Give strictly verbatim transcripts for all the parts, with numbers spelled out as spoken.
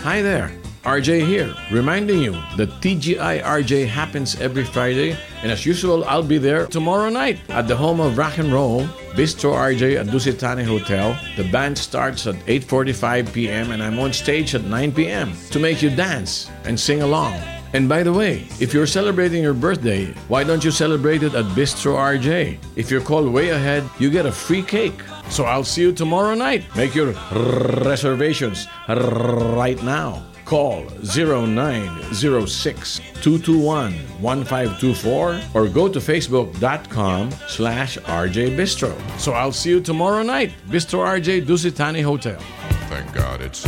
Hi there, R J here, reminding you that T G I R J happens every Friday, and as usual, I'll be there tomorrow night at the home of rock and roll, Bistro R J at Dusitani Hotel. The band starts at eight forty-five p.m. and I'm on stage at nine p.m. to make you dance and sing along. And by the way, if you're celebrating your birthday, why don't you celebrate it at Bistro R J? If you're called way ahead, you get a free cake. So I'll see you tomorrow night. Make your reservations right now. Call zero nine zero six, two two one, one five two four or go to facebook.com slash RJ Bistro. So I'll see you tomorrow night. Bistro R J, Dusitani Hotel. Thank God it's...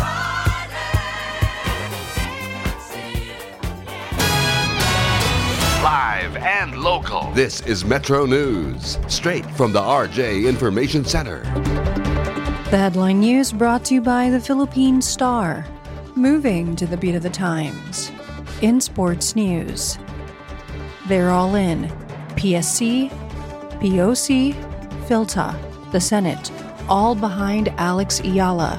Live and local. This is Metro News, straight from the R J Information Center. The headline news brought to you by the Philippine Star. Moving to the beat of the times. In sports news, they're all in. P S C, P O C, Philta, the Senate, all behind Alex Eala.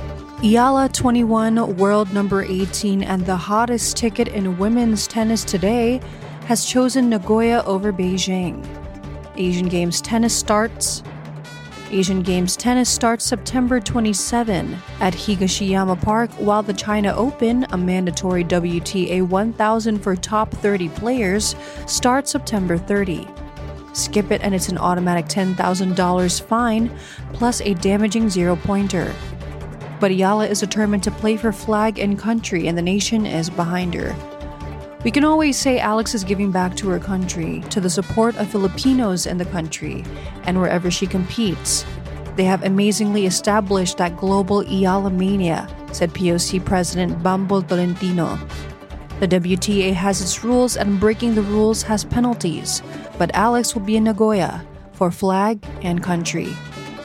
Eala, twenty-one, world number eighteen, and the hottest ticket in women's tennis today, has chosen Nagoya over Beijing. Asian Games tennis starts. Asian Games tennis starts September twenty-seventh at Higashiyama Park, while the China Open, a mandatory W T A one thousand for top thirty players, starts September thirtieth. Skip it and it's an automatic ten thousand dollars fine, plus a damaging zero-pointer. But Eala is determined to play for flag and country, and the nation is behind her. We can always say Alex is giving back to her country, to the support of Filipinos in the country, and wherever she competes. They have amazingly established that global Eala mania, said P O C President Bambol Tolentino. The W T A has its rules, and breaking the rules has penalties, but Alex will be in Nagoya for flag and country.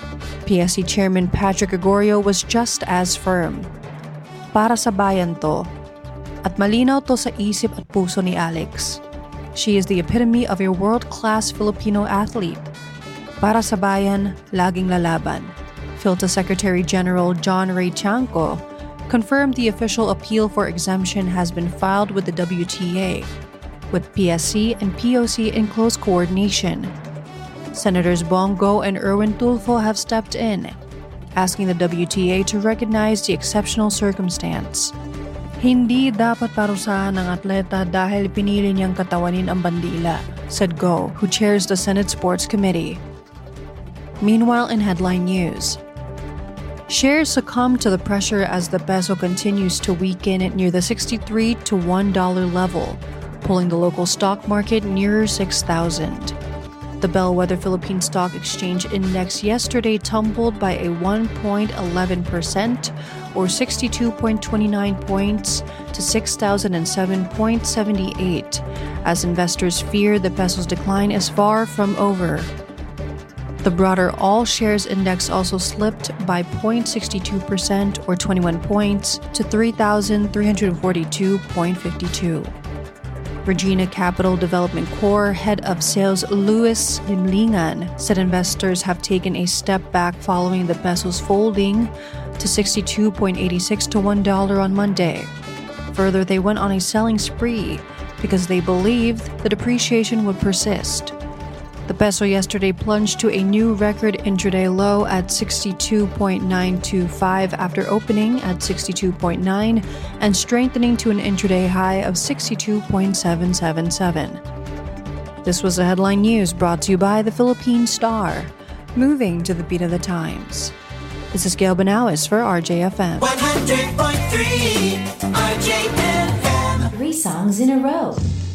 P S C Chairman Patrick Gregorio was just as firm. Para sa bayan to. At malinaw to sa isip at puso ni Alex. She is the epitome of a world-class Filipino athlete. Para sa bayan, laging lalaban. Philta Secretary General John Ray Chanco confirmed the official appeal for exemption has been filed with the W T A, with P S C and P O C in close coordination. Senators Bongo and Erwin Tulfo have stepped in, asking the W T A to recognize the exceptional circumstance. Hindi dapat parusahan ng atleta dahil pinili niyang katawanin ang bandila, said Go, who chairs the Senate Sports Committee. Meanwhile, in headline news, shares succumb to the pressure as the peso continues to weaken near the sixty-three to one dollar level, pulling the local stock market nearer six thousand. The Bellwether Philippine Stock Exchange Index yesterday tumbled by a one point one one percent or sixty-two point two nine points to six thousand seven point seven eight, as investors fear the peso's decline is far from over. The broader All Shares Index also slipped by zero point six two percent or twenty-one points to three thousand three hundred forty-two point five two. Regina Capital Development Corp head of sales Luis Limlingan said investors have taken a step back following the peso's folding to sixty-two point eight six to one dollar on Monday. Further, they went on a selling spree because they believed the depreciation would persist. The peso yesterday plunged to a new record intraday low at sixty-two point nine two five after opening at sixty-two point nine and strengthening to an intraday high of sixty-two point seven seven seven. This was the headline news brought to you by the Philippine Star. Moving to the beat of the times. This is Gail Benowis for R J F M. one hundred point three R J F M. Three songs in a row.